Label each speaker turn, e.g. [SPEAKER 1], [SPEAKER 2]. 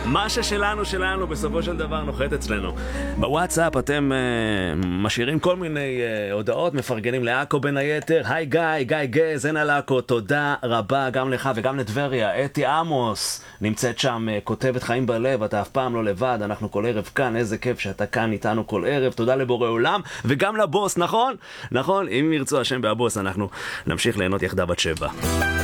[SPEAKER 1] מה ששלנו בסופו של דבר נוחת אצלנו. בוואטסאפ אתם משאירים כל מיני הודעות, מפרגנים לעכו בין היתר. היי גיא גז, אין על עכו, תודה רבה גם לך וגם לדבריה. אתי עמוס נמצאת שם, כותבת חיים בלב, אתה אף פעם לא לבד, אנחנו כל ערב כאן, איזה כיף שאתה כאן איתנו כל ערב, תודה לבורא עולם וגם לבוס, נכון? נכון, אם ירצו השם והבוס אנחנו נמשיך ליהנות יחדיו עד 7.